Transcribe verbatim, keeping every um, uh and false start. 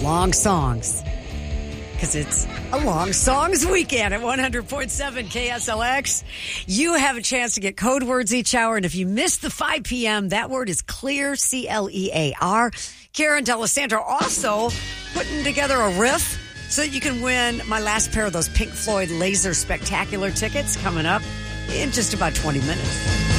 long songs. Because it's a long songs weekend at one hundred point seven K S L X. You have a chance to get code words each hour. And if you miss the five p.m., that word is clear, C L E A R. Karen D'Alessandro also putting together a riff so that you can win my last pair of those Pink Floyd Laser Spectacular tickets coming up in just about twenty minutes.